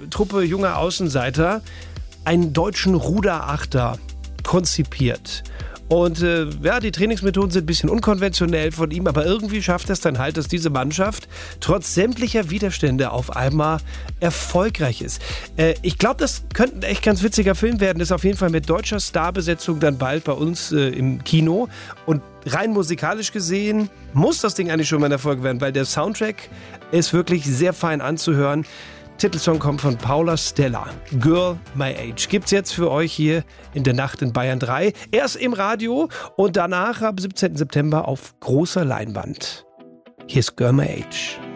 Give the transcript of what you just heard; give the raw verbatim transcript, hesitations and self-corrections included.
Truppe junger Außenseiter einen deutschen Ruderachter konzipiert. Und äh, ja, die Trainingsmethoden sind ein bisschen unkonventionell von ihm, aber irgendwie schafft es dann halt, dass diese Mannschaft trotz sämtlicher Widerstände auf einmal erfolgreich ist. Äh, ich glaube, das könnte ein echt ganz witziger Film werden. Ist auf jeden Fall mit deutscher Starbesetzung dann bald bei uns äh, im Kino. Und rein musikalisch gesehen muss das Ding eigentlich schon mal ein Erfolg werden, weil der Soundtrack ist wirklich sehr fein anzuhören. Titelsong kommt von Paula Stella. Girl My Age. Gibt's jetzt für euch hier in der Nacht in Bayern drei. Erst im Radio und danach am siebzehnten September auf großer Leinwand. Hier ist Girl My Age.